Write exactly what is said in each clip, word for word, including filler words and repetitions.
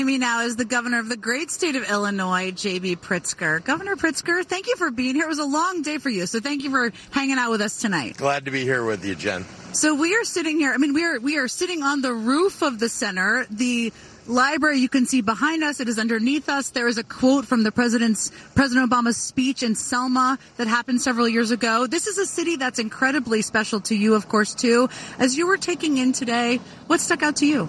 Me now is the governor of the great state of Illinois, J B Pritzker. Governor Pritzker, thank you for being here. It was a long day for you, so thank you for hanging out with us tonight. Glad to be here with you, Jen. So we are sitting here, I mean, we are we are sitting on the roof of the center. The library you can see behind us, it is underneath us. There is a quote from the president's, President Obama's speech in Selma that happened several years ago. This is a city that's incredibly special to you, of course, too. As you were taking in today, what stuck out to you?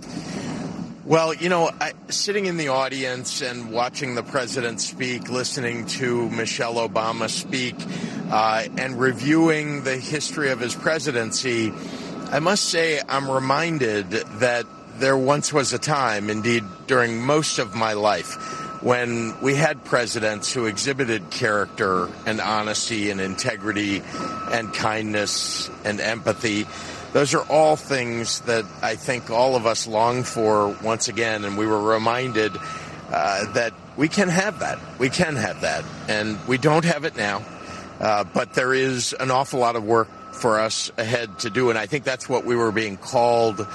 Well, you know, I, sitting in the audience and watching the president speak, listening to Michelle Obama speak, uh, and reviewing the history of his presidency, I must say I'm reminded that there once was a time, indeed during most of my life, when we had presidents who exhibited character and honesty and integrity and kindness and empathy. Those are all things that I think all of us long for once again, and we were reminded uh, that we can have that. We can have that, and we don't have it now, uh, but there is an awful lot of work for us ahead to do, and I think that's what we were being called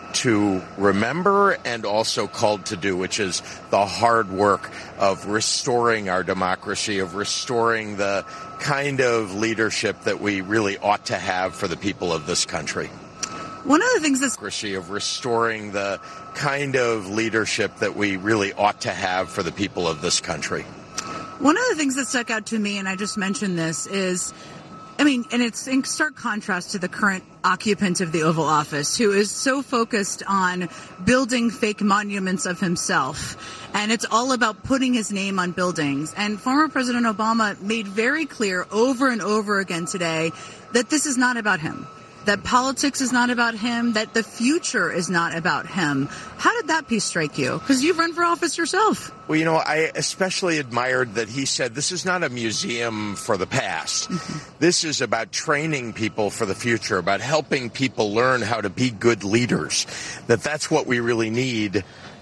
to remember and also called to do, which is the hard work of restoring our democracy, of restoring the kind of leadership that we really ought to have for the people of this country. One of the things that's of restoring the kind of leadership that we really ought to have for the people of this country. One of the things that stuck out to me, and I just mentioned this, is I mean, and it's in stark contrast to the current occupant of the Oval Office, who is so focused on building fake monuments of himself. And it's all about putting his name on buildings. And former President Obama made very clear over and over again today that this is not about him, that politics is not about him, that the future is not about him. How did that piece strike you? Because you've run for office yourself. Well, you know, I especially admired that he said this is not a museum for the past. Mm-hmm. This is about training people for the future, about helping people learn how to be good leaders, that that's what we really need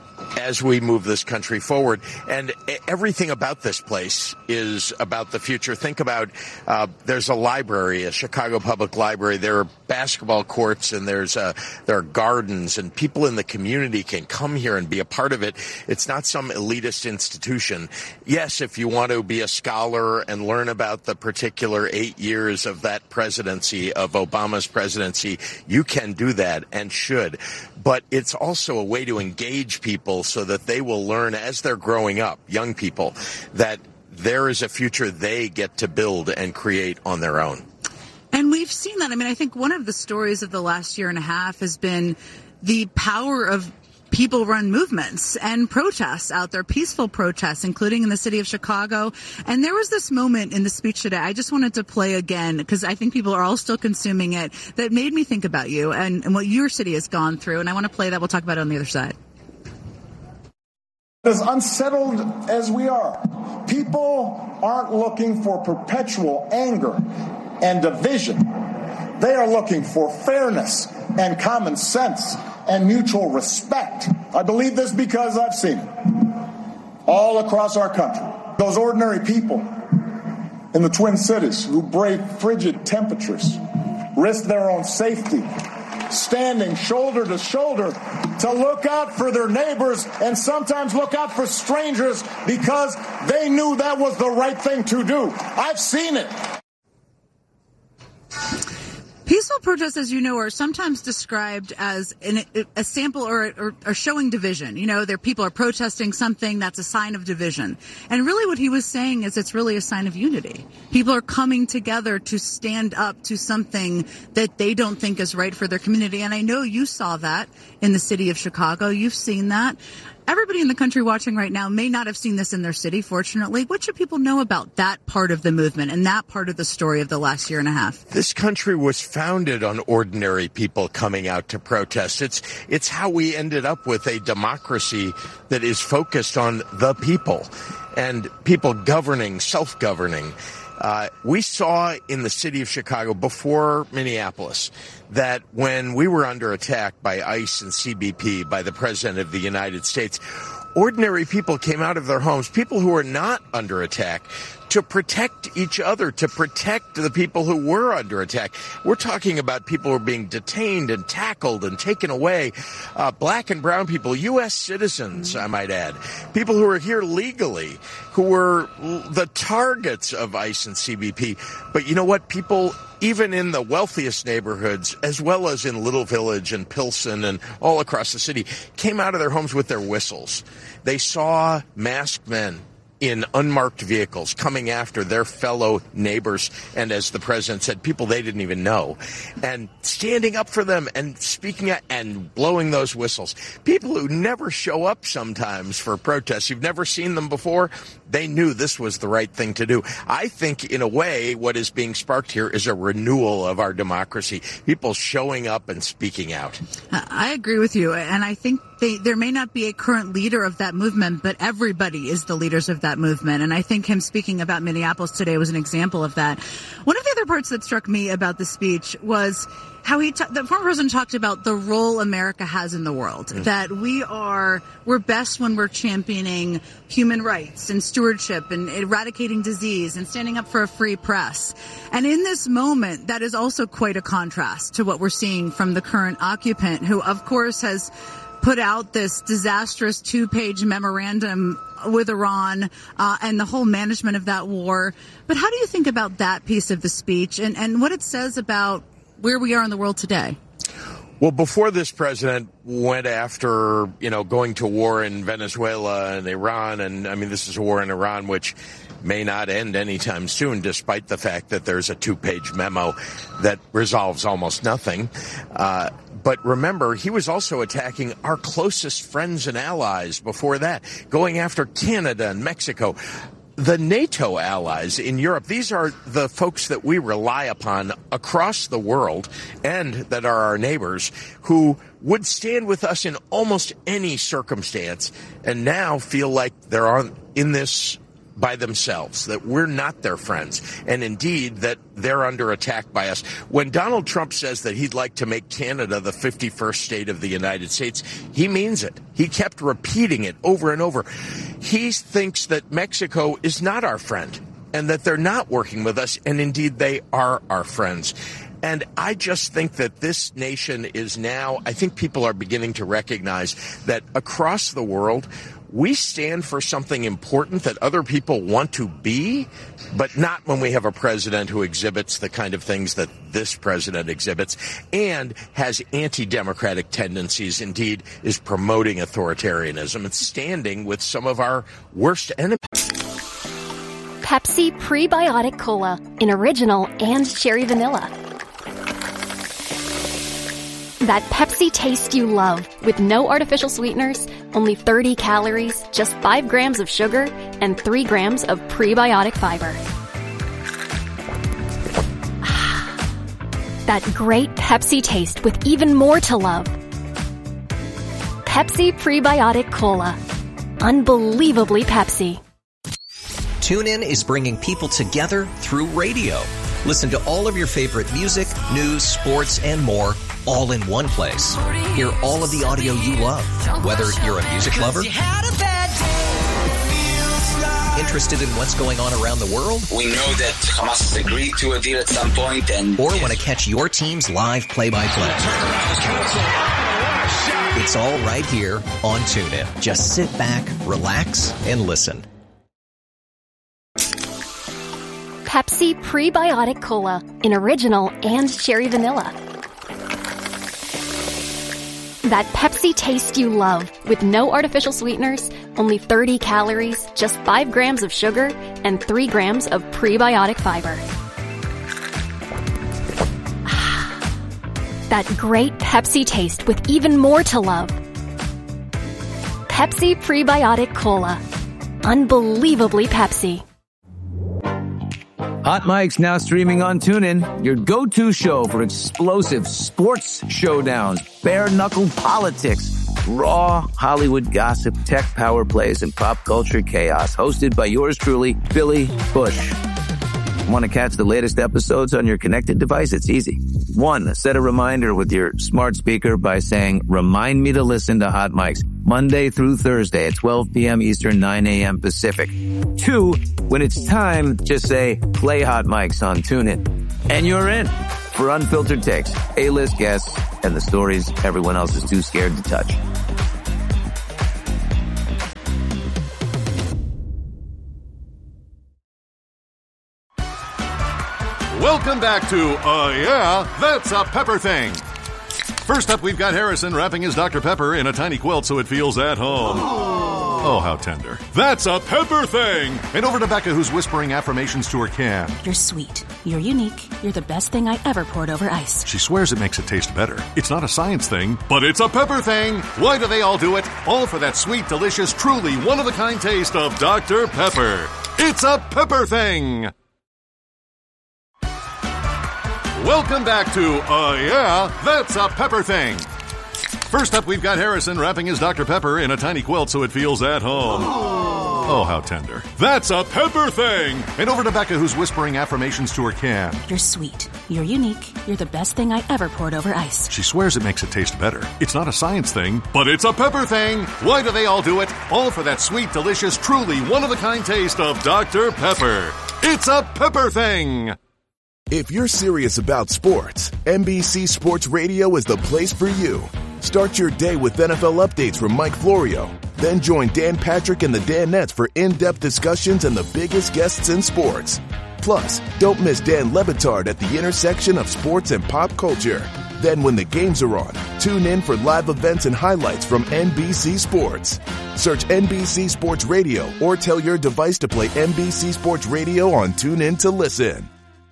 as we move this country forward. And everything about this place is about the future. Think about, uh, there's a library, a Chicago Public Library. There are basketball courts and there's uh, there are gardens, and people in the community can come here and be a part of it. It's not some elitist institution. Yes, if you want to be a scholar and learn about the particular eight years of that presidency, of Obama's presidency, you can do that and should. But it's also a way to engage people so that they will learn as they're growing up, young people, that there is a future they get to build and create on their own. And we've seen that. I mean, I think one of the stories of the last year and a half has been the power of people-run movements and protests out there, peaceful protests, including in the city of Chicago. And there was this moment in the speech today I just wanted to play again, because I think people are all still consuming it, that made me think about you and, and what your city has gone through. And I want to play that. We'll talk about it on the other side. As unsettled as we are, people aren't looking for perpetual anger and division. They are looking for fairness and common sense and mutual respect. I believe this because I've seen it all across our country. Those ordinary people in the Twin Cities who brave frigid temperatures, risk their own safety, standing shoulder to shoulder to look out for their neighbors and sometimes look out for strangers because they knew that was the right thing to do. I've seen it. Peaceful protests, as you know, are sometimes described as an, a sample or, or, or showing division. You know, there people are protesting something that's a sign of division. And really what he was saying is it's really a sign of unity. People are coming together to stand up to something that they don't think is right for their community. And I know you saw that in the city of Chicago. You've seen that. Everybody in the country watching right now may not have seen this in their city, fortunately. What should people know about that part of the movement and that part of the story of the last year and a half? This country was founded on ordinary people coming out to protest. It's it's how we ended up with a democracy that is focused on the people and people governing, self-governing. Uh, we saw in the city of Chicago before Minneapolis that when we were under attack by ICE and C B P, by the President of the United States, ordinary people came out of their homes, people who were not under attack, to protect each other, to protect the people who were under attack. We're talking about people who are being detained and tackled and taken away, uh, black and brown people, U S citizens, I might add, people who are here legally, who were the targets of ICE and C B P. But you know what? People, even in the wealthiest neighborhoods, as well as in Little Village and Pilsen and all across the city, came out of their homes with their whistles. They saw masked men in unmarked vehicles coming after their fellow neighbors, and as the president said, people they didn't even know, and standing up for them and speaking out and blowing those whistles. People who never show up sometimes for protests, you've never seen them before, they knew this was the right thing to do. I think, in a way, what is being sparked here is a renewal of our democracy, people showing up and speaking out. I agree with you, and I think they, there may not be a current leader of that movement, but everybody is the leaders of that movement. And I think him speaking about Minneapolis today was an example of that. One of the other parts that struck me about the speech was how he, ta- the former president talked about the role America has in the world, mm. that we are, we're best when we're championing human rights and stewardship and eradicating disease and standing up for a free press. And in this moment, that is also quite a contrast to what we're seeing from the current occupant, who, of course, has put out this disastrous two-page memorandum with Iran uh, and the whole management of that war. But how do you think about that piece of the speech and, and what it says about where we are in the world today? Well, before this president went after, you know, going to war in Venezuela and Iran, and I mean, this is a war in Iran which may not end anytime soon, despite the fact that there's a two-page memo that resolves almost nothing. Uh, but remember, he was also attacking our closest friends and allies before that, going after Canada and Mexico. The NATO allies in Europe, these are the folks that we rely upon across the world and that are our neighbors, who would stand with us in almost any circumstance, and now feel like they're on, in this by themselves, that we're not their friends, and indeed that they're under attack by us. When Donald Trump says that he'd like to make Canada the fifty-first state of the United States, he means it. He kept repeating it over and over. He thinks that Mexico is not our friend and that they're not working with us, and indeed they are our friends. And I just think that this nation is now, I think people are beginning to recognize that across the world, we stand for something important that other people want to be, but not when we have a president who exhibits the kind of things that this president exhibits and has anti-democratic tendencies, indeed is promoting authoritarianism and standing with some of our worst enemies. Pepsi Prebiotic Cola in original and cherry vanilla. That Pepsi taste you love, with no artificial sweeteners, only thirty calories, just five grams of sugar, and three grams of prebiotic fiber. That great Pepsi taste with even more to love. Pepsi Prebiotic Cola. Unbelievably Pepsi. TuneIn is bringing people together through radio. Listen to all of your favorite music, news, sports, and more, all in one place. Hear all of the audio you love, whether you're a music lover, interested in what's going on around the world, we know that Hamas has agreed to a deal at some point, and or want to catch your team's live play-by-play. It's all right here on TuneIn. Just sit back, relax, and listen. Pepsi Prebiotic Cola in original and cherry vanilla. That Pepsi taste you love, with no artificial sweeteners, only thirty calories, just five grams of sugar, and three grams of prebiotic fiber. That great Pepsi taste with even more to love. Pepsi Prebiotic Cola. Unbelievably Pepsi. Hot Mic's now streaming on TuneIn, your go-to show for explosive sports showdowns, bare-knuckle politics, raw Hollywood gossip, tech power plays, and pop culture chaos. Hosted by yours truly, Billy Bush. Want to catch the latest episodes on your connected device? It's easy. One, set a reminder with your smart speaker by saying, "Remind me to listen to Hot Mics." Monday through Thursday at twelve p.m. Eastern, nine a.m. Pacific. Two, when it's time, just say, play Hot Mics on TuneIn. And you're in for unfiltered takes, A-list guests, and the stories everyone else is too scared to touch. Welcome back to, uh, yeah, That's a Pepper Thing. First up, we've got Harrison wrapping his Doctor Pepper in a tiny quilt so it feels at home. Oh, how tender. That's a Pepper Thing! And over to Becca, who's whispering affirmations to her can. You're sweet. You're unique. You're the best thing I ever poured over ice. She swears it makes it taste better. It's not a science thing, but it's a Pepper Thing! Why do they all do it? All for that sweet, delicious, truly one-of-a-kind taste of Doctor Pepper. It's a Pepper Thing! Welcome back to, uh, yeah, That's a Pepper Thing. First up, we've got Harrison wrapping his Doctor Pepper in a tiny quilt so it feels at home. Oh, how tender. That's a Pepper Thing! And over to Becca, who's whispering affirmations to her can. You're sweet. You're unique. You're the best thing I ever poured over ice. She swears it makes it taste better. It's not a science thing, but it's a Pepper Thing! Why do they all do it? All for that sweet, delicious, truly one-of-a-kind taste of Doctor Pepper. It's a Pepper Thing! If you're serious about sports, N B C Sports Radio is the place for you. Start your day with N F L updates from Mike Florio. Then join Dan Patrick and the Danettes for in-depth discussions and the biggest guests in sports. Plus, don't miss Dan Le Batard at the intersection of sports and pop culture. Then when the games are on, tune in for live events and highlights from N B C Sports. Search N B C Sports Radio or tell your device to play N B C Sports Radio on TuneIn to listen.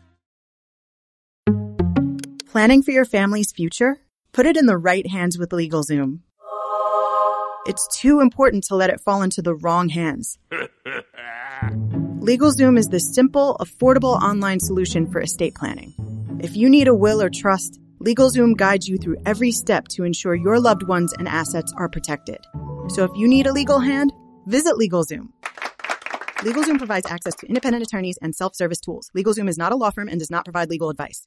Planning for your family's future? Put it in the right hands with LegalZoom. It's too important to let it fall into the wrong hands. LegalZoom is the simple, affordable online solution for estate planning. If you need a will or trust, LegalZoom guides you through every step to ensure your loved ones and assets are protected. So if you need a legal hand, visit LegalZoom. LegalZoom provides access to independent attorneys and self-service tools. LegalZoom is not a law firm and does not provide legal advice.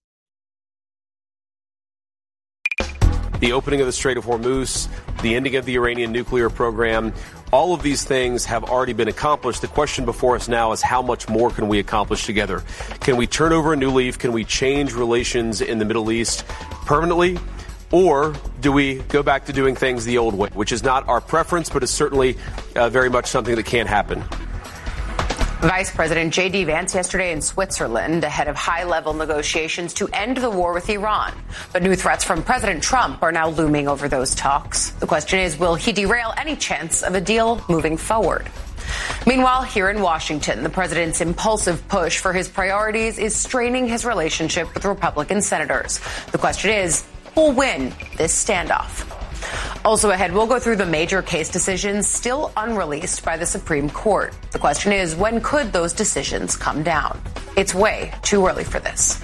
The opening of the Strait of Hormuz, the ending of the Iranian nuclear program, all of these things have already been accomplished. The question before us now is how much more can we accomplish together? Can we turn over a new leaf? Can we change relations in the Middle East permanently? Or do we go back to doing things the old way, which is not our preference, but is certainly uh, very much something that can happen? Vice President J D. Vance yesterday in Switzerland ahead of high-level negotiations to end the war with Iran. But new threats from President Trump are now looming over those talks. The question is, will he derail any chance of a deal moving forward? Meanwhile, here in Washington, the president's impulsive push for his priorities is straining his relationship with Republican senators. The question is, who will win this standoff? Also ahead, we'll go through the major case decisions still unreleased by the Supreme Court. The question is, when could those decisions come down? It's way too early for this.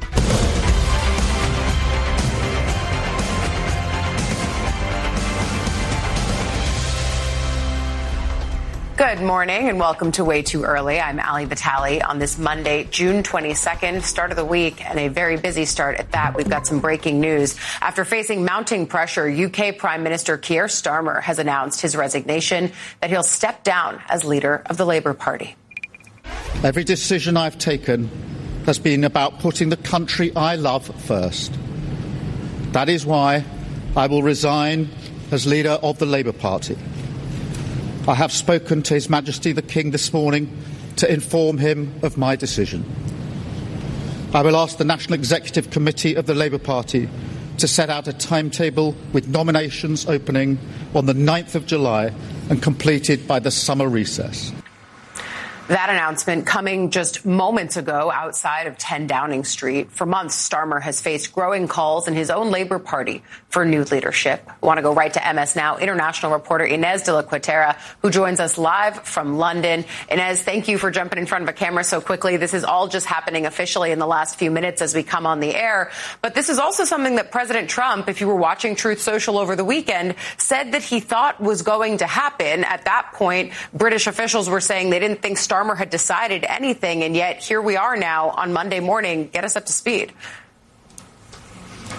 Good morning and welcome to Way Too Early. I'm Ali Vitale on this Monday, June twenty-second, start of the week, and a very busy start at that. We've got some breaking news. After facing mounting pressure, U K Prime Minister Keir Starmer has announced his resignation, that he'll step down as leader of the Labour Party. Every decision I've taken has been about putting the country I love first. That is why I will resign as leader of the Labour Party. I have spoken to His Majesty the King this morning to inform him of my decision. I will ask the National Executive Committee of the Labour Party to set out a timetable with nominations opening on the ninth of July and completed by the summer recess. That announcement coming just moments ago outside of ten Downing Street. For months, Starmer has faced growing calls in his own Labour Party for new leadership. We want to go right to M S Now international reporter Inez de la Cuetara, who joins us live from London. Inez, thank you for jumping in front of a camera so quickly. This is all just happening officially in the last few minutes as we come on the air. But this is also something that President Trump, if you were watching Truth Social over the weekend, said that he thought was going to happen. At that point, British officials were saying they didn't think Starmer Starmer had decided anything, and yet here we are now on Monday morning. Get us up to speed.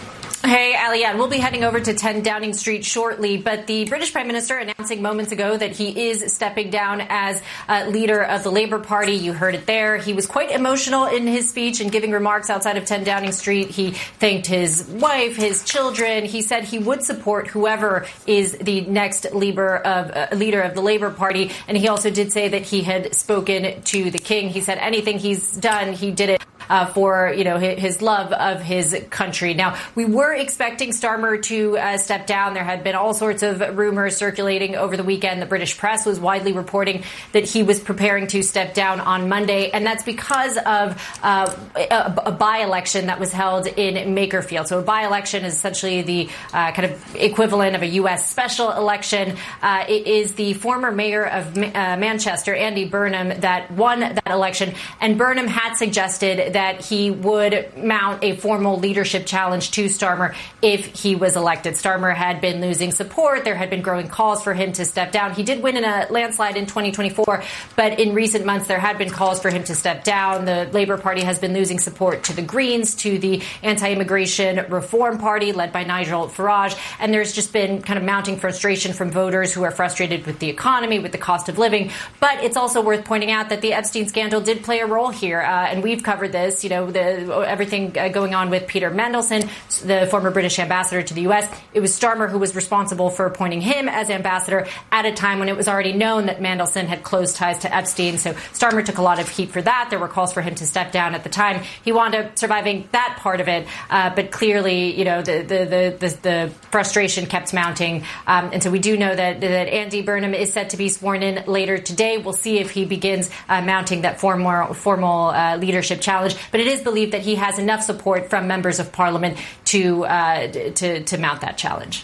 Hey, Ali, and we'll be heading over to ten Downing Street shortly, but the British Prime Minister announcing moments ago that he is stepping down as uh, leader of the Labour Party. You heard it there. He was quite emotional in his speech and giving remarks outside of ten Downing Street. He thanked his wife, his children. He said he would support whoever is the next leader of, uh, leader of the Labour Party, and he also did say that he had spoken to the King. He said anything he's done, he did it Uh, for, you know, his, his love of his country. Now, we were expecting Starmer to uh, step down. There had been all sorts of rumors circulating over the weekend. The British press was widely reporting that he was preparing to step down on Monday, and that's because of uh, a, a by-election that was held in Makerfield. So a by-election is essentially the uh, kind of equivalent of a U S special election. Uh, it is the former mayor of uh, Manchester, Andy Burnham, that won that election, and Burnham had suggested that he would mount a formal leadership challenge to Starmer if he was elected. Starmer had been losing support. There had been growing calls for him to step down. He did win in a landslide in twenty twenty-four, but in recent months there had been calls for him to step down. The Labour Party has been losing support to the Greens, to the Anti-Immigration Reform Party led by Nigel Farage, and there's just been kind of mounting frustration from voters who are frustrated with the economy, with the cost of living. But it's also worth pointing out that the Epstein scandal did play a role here, uh, and we've covered this. You know, the, everything going on with Peter Mandelson, the former British ambassador to the U S. It was Starmer who was responsible for appointing him as ambassador at a time when it was already known that Mandelson had close ties to Epstein. So Starmer took a lot of heat for that. There were calls for him to step down at the time. He wound up surviving that part of it. Uh, but clearly, you know, the, the, the, the, the frustration kept mounting. Um, and so we do know that, that Andy Burnham is set to be sworn in later today. We'll see if he begins uh, mounting that formal, formal uh, leadership challenge. But it is believed that he has enough support from members of parliament to uh, to, to mount that challenge.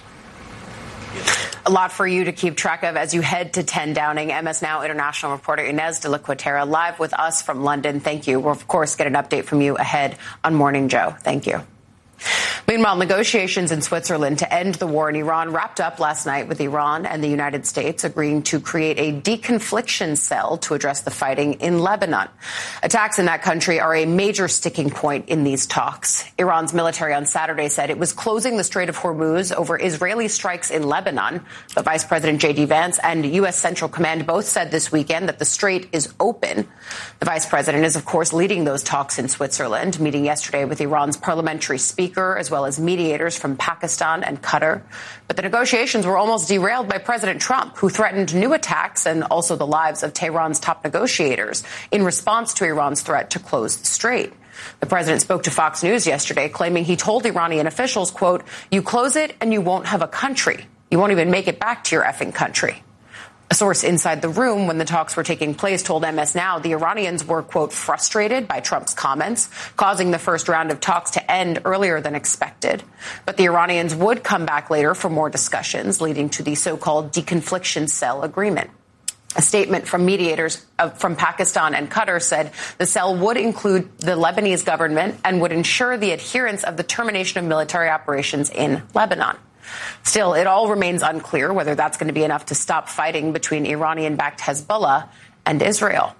A lot for you to keep track of as you head to ten Downing. M S Now international reporter Inez de la Cuetara live with us from London. Thank you. We'll, of course, get an update from you ahead on Morning Joe. Thank you. Meanwhile, negotiations in Switzerland to end the war in Iran wrapped up last night with Iran and the United States agreeing to create a deconfliction cell to address the fighting in Lebanon. Attacks in that country are a major sticking point in these talks. Iran's military on Saturday said it was closing the Strait of Hormuz over Israeli strikes in Lebanon. But Vice President J D Vance and U S Central Command both said this weekend that the strait is open. The vice president is, of course, leading those talks in Switzerland, meeting yesterday with Iran's parliamentary speaker as well as mediators from Pakistan and Qatar. But the negotiations were almost derailed by President Trump, who threatened new attacks and also the lives of Tehran's top negotiators in response to Iran's threat to close the strait. The president spoke to Fox News yesterday, claiming he told Iranian officials, quote, "You close it and you won't have a country. You won't even make it back to your effing country." A source inside the room when the talks were taking place told M S Now the Iranians were, quote, frustrated by Trump's comments, causing the first round of talks to end earlier than expected. But the Iranians would come back later for more discussions, leading to the so-called deconfliction cell agreement. A statement from mediators uh, from Pakistan and Qatar said the cell would include the Lebanese government and would ensure the adherence of the termination of military operations in Lebanon. Still, it all remains unclear whether that's going to be enough to stop fighting between Iranian-backed Hezbollah and Israel.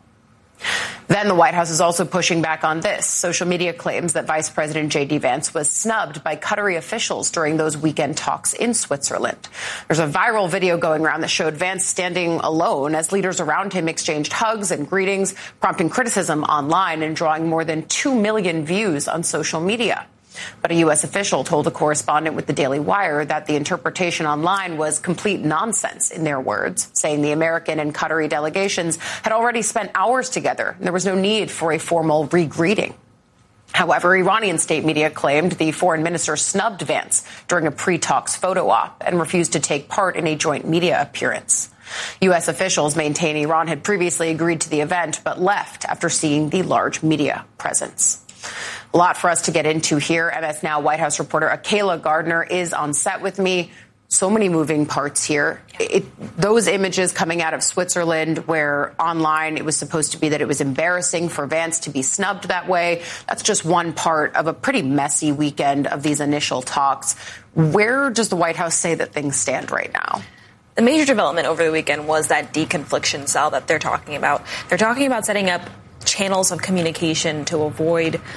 Then the White House is also pushing back on this. Social media claims that Vice President J D Vance was snubbed by Qatari officials during those weekend talks in Switzerland. There's a viral video going around that showed Vance standing alone as leaders around him exchanged hugs and greetings, prompting criticism online and drawing more than two million views on social media. But a U S official told a correspondent with the Daily Wire that the interpretation online was complete nonsense, in their words, saying the American and Qatari delegations had already spent hours together and there was no need for a formal re-greeting. However, Iranian state media claimed the foreign minister snubbed Vance during a pre-talks photo op and refused to take part in a joint media appearance. U S officials maintain Iran had previously agreed to the event but left after seeing the large media presence. A lot for us to get into here. M S Now White House reporter Akayla Gardner is on set with me. So many moving parts here. It, those images coming out of Switzerland where online it was supposed to be that it was embarrassing for Vance to be snubbed that way. That's just one part of a pretty messy weekend of these initial talks. Where does the White House say that things stand right now? The major development over the weekend was that deconfliction cell that they're talking about. They're talking about setting up channels of communication to avoid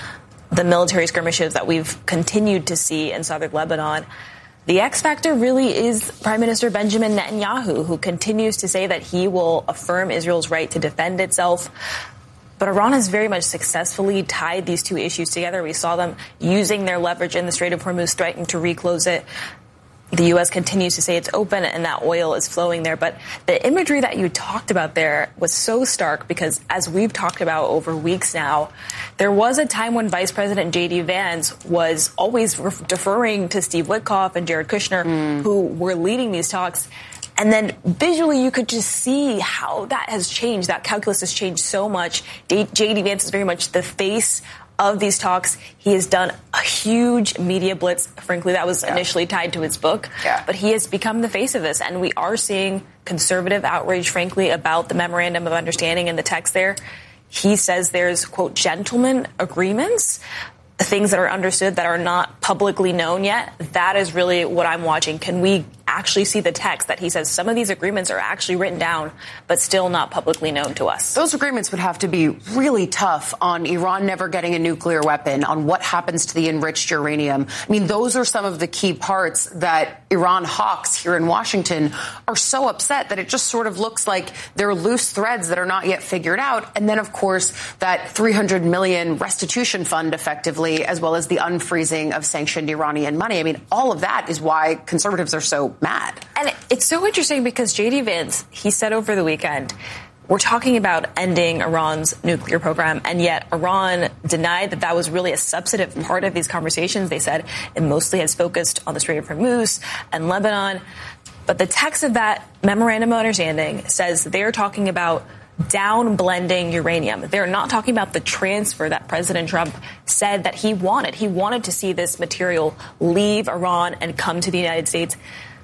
the military skirmishes that we've continued to see in southern Lebanon, the X factor really is Prime Minister Benjamin Netanyahu, who continues to say that he will affirm Israel's right to defend itself. But Iran has very much successfully tied these two issues together. We saw them using their leverage in the Strait of Hormuz, threatening to reclose it. The U S continues to say it's open and that oil is flowing there. But the imagery that you talked about there was so stark because, as we've talked about over weeks now, there was a time when Vice President J D. Vance was always re- deferring to Steve Witkoff and Jared Kushner, mm. who were leading these talks. And then visually, you could just see how that has changed. That calculus has changed so much. J D. Vance is very much the face of these talks. He has done a huge media blitz. Frankly, that was yeah. initially tied to his book. Yeah. But he has become the face of this. And we are seeing conservative outrage, frankly, about the memorandum of understanding and the text there. He says there's, quote, gentleman agreements, things that are understood that are not publicly known yet. That is really what I'm watching. Can we actually see the text that he says some of these agreements are actually written down, but still not publicly known to us? Those agreements would have to be really tough on Iran never getting a nuclear weapon, on what happens to the enriched uranium. I mean, those are some of the key parts that Iran hawks here in Washington are so upset that it just sort of looks like they're loose threads that are not yet figured out. And then, of course, that three hundred million restitution fund effectively, as well as the unfreezing of sanctioned Iranian money. I mean, all of that is why conservatives are so mad. And it's so interesting because J D. Vance, he said over the weekend, we're talking about ending Iran's nuclear program, and yet Iran denied that that was really a substantive part of these conversations. They said it mostly has focused on the Strait of Hormuz and Lebanon. But the text of that memorandum of understanding says they're talking about down blending uranium. They're not talking about the transfer that President Trump said that he wanted. He wanted to see this material leave Iran and come to the United States.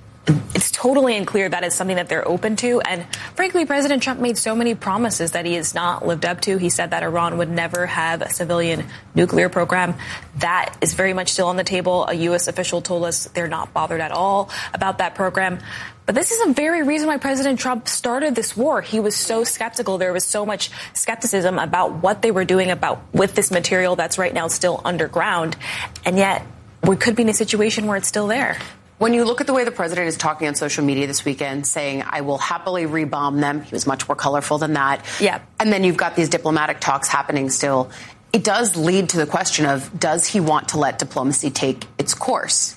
It's totally unclear that is something that they're open to. And frankly, President Trump made so many promises that he has not lived up to. He said that Iran would never have a civilian nuclear program. That is very much still on the table. A U S official told us they're not bothered at all about that program. But this is a very reason why President Trump started this war. He was so skeptical. There was so much skepticism about what they were doing about with this material that's right now still underground. And yet we could be in a situation where it's still there. When you look at the way the president is talking on social media this weekend, saying, I will happily rebomb them. He was much more colorful than that. Yeah. And then you've got these diplomatic talks happening still. It does lead to the question of, does he want to let diplomacy take its course?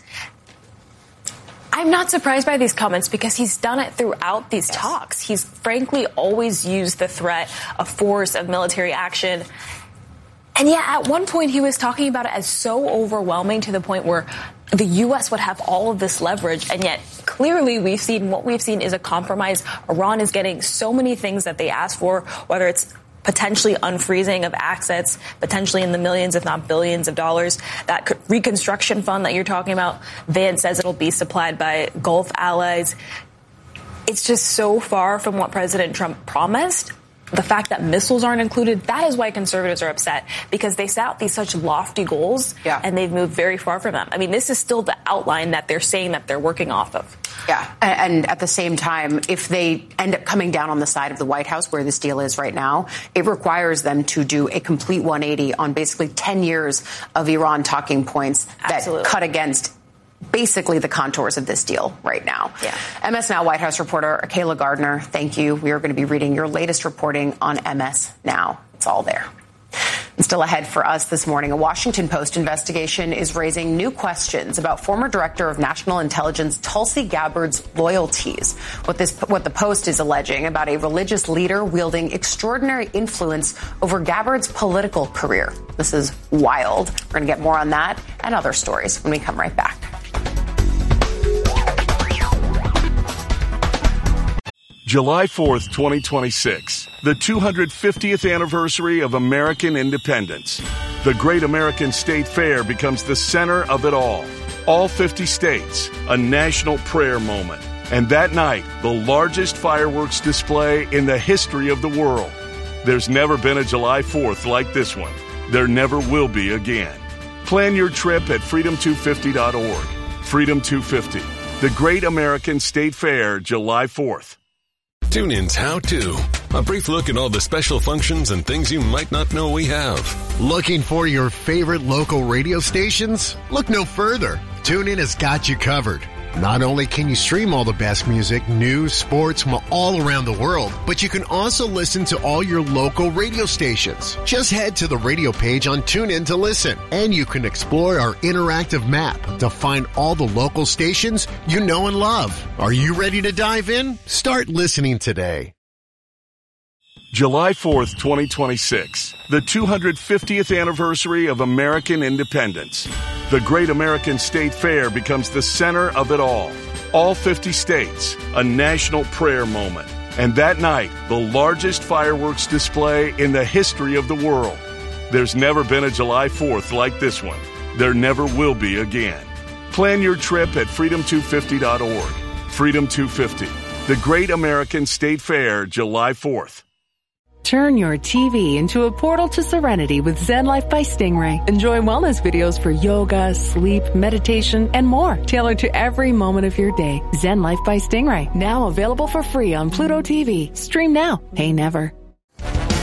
I'm not surprised by these comments because he's done it throughout these yes. talks. He's frankly always used the threat of force, of military action. And yet at one point he was talking about it as so overwhelming to the point where the U S would have all of this leverage. And yet clearly we've seen what we've seen is a compromise. Iran is getting so many things that they asked for, whether it's potentially unfreezing of assets, potentially in the millions, if not billions of dollars. That reconstruction fund that you're talking about, Vance says it'll be supplied by Gulf allies. It's just so far from what President Trump promised. The fact that missiles aren't included, that is why conservatives are upset, because they set out these such lofty goals yeah. and they've moved very far from them. I mean, this is still the outline that they're saying that they're working off of. Yeah. And at the same time, if they end up coming down on the side of the White House where this deal is right now, it requires them to do a complete one eighty on basically ten years of Iran talking points Absolutely. that cut against basically the contours of this deal right now. Yeah. M S Now White House reporter Kayla Gardner, thank you. We are going to be reading your latest reporting on M S Now. It's all there. And still ahead for us this morning, a Washington Post investigation is raising new questions about former Director of National Intelligence Tulsi Gabbard's loyalties. What this, what the Post is alleging about a religious leader wielding extraordinary influence over Gabbard's political career. This is wild. We're going to get more on that and other stories when we come right back. July fourth, twenty twenty-six, the two hundred fiftieth anniversary of American independence. The Great American State Fair becomes the center of it all. All fifty states, a national prayer moment. And that night, the largest fireworks display in the history of the world. There's never been a July fourth like this one. There never will be again. Plan your trip at freedom two fifty dot org. Freedom two fifty, the Great American State Fair, July fourth. TuneIn's How To. A brief look at all the special functions and things you might not know we have. Looking for your favorite local radio stations? Look no further. TuneIn has got you covered. Not only can you stream all the best music, news, sports from all around the world, but you can also listen to all your local radio stations. Just head to the radio page on TuneIn to listen, and you can explore our interactive map to find all the local stations you know and love. Are you ready to dive in? Start listening today. July fourth, twenty twenty-six, the two hundred fiftieth anniversary of American independence. The Great American State Fair becomes the center of it all. All fifty states, a national prayer moment. And that night, the largest fireworks display in the history of the world. There's never been a July fourth like this one. There never will be again. Plan your trip at freedom two fifty dot org. Freedom two fifty, the Great American State Fair, July fourth. Turn your T V into a portal to serenity with Zen Life by Stingray. Enjoy wellness videos for yoga, sleep, meditation, and more, tailored to every moment of your day. Zen Life by Stingray, now available for free on Pluto T V. Stream now, pay never.